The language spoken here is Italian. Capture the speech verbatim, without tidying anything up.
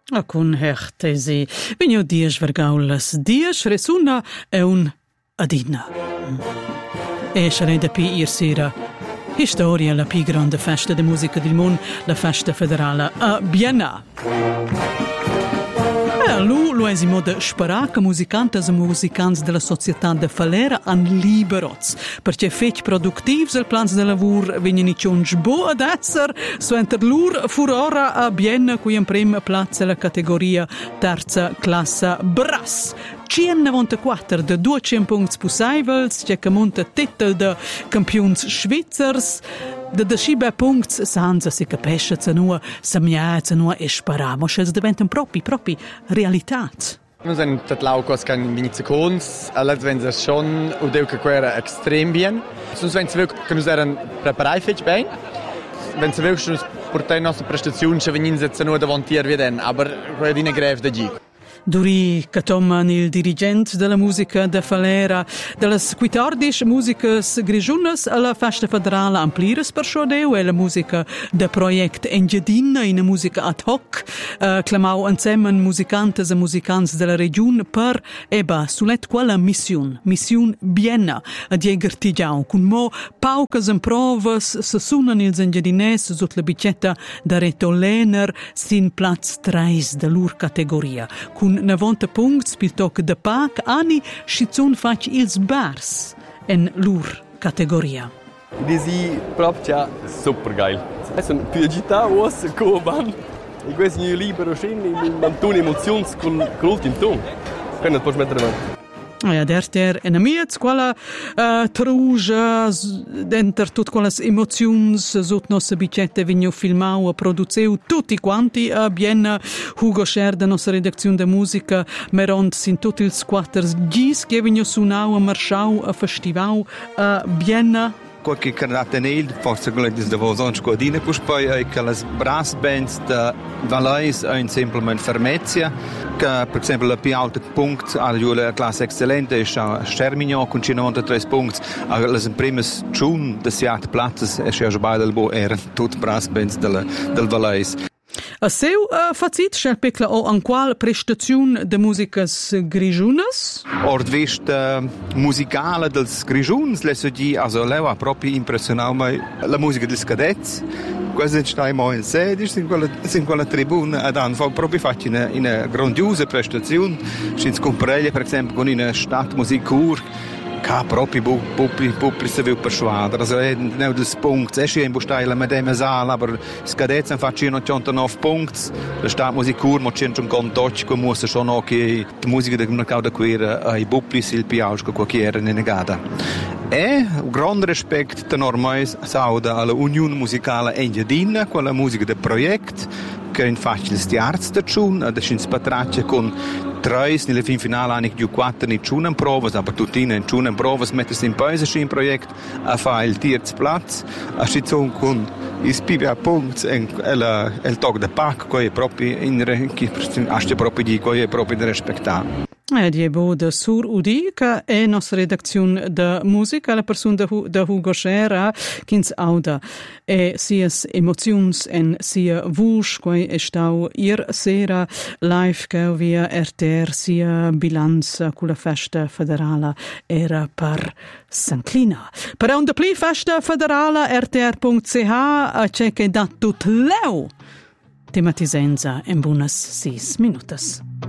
A con hertesi, vigno dies vergaulas, dies resuna e un adina. E sarede pi ir sera. Historia la più grande festa di musica del mondo, la festa federale a Vienna. E lui lo esimo de sperare che musicanti e musicanti della società de Falera han liberots, perché feci produttivi il plans de lavoro vengono cionci bo ad essere, so enter lur furora a Vienna, qui in prima piazza la categoria terza classe brass. centonovantaquattro de duecento punti possibili, che che monta titel de campions svizzers, de de scibe punti senza si capisce se no, se mia, se no e sparamo, che diventano propri, propri realità. Noi siamo tutti laukos che in secondi, allora wenn es schon und auch que extrem bien. Sonst wenn es wirklich que nous eran preparai fetch bene. Wenn es wirklich schon portare nostra prestazione, che venin se no davantier wie den, aber quella dine greve da gig. Duri Catoman, il dirigente della musica de Falera, delle quattordici musicas grigiunas alla festa federale ampliras per sciodeu e la musica de project Engiadina in musica ad hoc, uh, clamau insieme musicantes e musicanti della regione per eba sulet quella mission, mission Vienna, ad Jägertigiau, con mo paucas en provas se sunan ils engiadines sut la bicetta da Reto Lehner sin Platz tre de lur categoria, con novanta punti piltoc de pac ani schizun fac ils bars en lur categoria. Disi proprio super geil. Sono più agitato ossa come e questo è libero scene in un emozions con l'ultimo ton. Quando posso mettere avanti. Ja, derter en amiets quella uh, truja denter tut quelles emozions sut nossa bicette vigno filmau e produceu tutti quanti a Vienna. Hugo Scher da nostra redazione de musica meront sin tutti ils quatters gis che vigno sunau a marschau a festivau a Vienna. Qualche carnatanel, forse quelle di Davos Scodine, poi poi che le brass bands da Valais ein semplicemente Fermezia, che per esempio la più alta punct alla classe eccellente è a Stermignon con centonovantatré punti, alle prime June de Siat Platzes è a Badelbo erano tutte brass bands del del Valais. A seu uh, facit schel pecla o an qual prestaziun de musicas grigiunas? Ord vist uh, musicale dels grigiuns, le so di also leva proprio impressionau mai la musica dels cadets. Quasi stai mo in sedis in quella in quella tribuna ad an fa proprio fatti in in una grandiosa prestazione, sins comparelle per esempio con in Stadtmusikur. Ca proprio popoli popoli se viu persuadere, also neu des punts, esce in bustaila med dem sala, aber scadezza fa centonovantanove punti, la Stadtmusikur mo centocinquantotto con musa schon okay, die musica de mercado da quera ai popoli sil piausco qualquiera negata. E un grande rispetto da normais sauda alla Unione Musicale Engiadina, quella musica del progetto che infatti il stiarz da chun, da sin spatracce con tre nelle fin finale anni di quattro ni chun provas, aber tutti in chun provas mettersi in paese sin projekt a fa il terz platz, a schizon con is pibia punts en el el tog de pac co è proprio in che aste proprio di co è proprio da rispettare. Ed je bo de Sur Udi, che è nostra redazione de musica, la persona de, de Hugo Scher, kins auda, e sias emozions en sia vush, quai è stau ir sera live che via R T R sia bilanza con la festa federale era per Sanclina. Per un de pli festa federale R T R punto C H c'è che da tut leu tematisenza in buonas sis minutas.